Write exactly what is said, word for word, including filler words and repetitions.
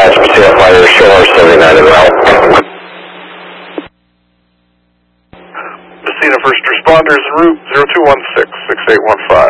dispatch, Messina Fire, Shore seventy-nine en route. Messina first responders en route, zero two one six, six eight one five.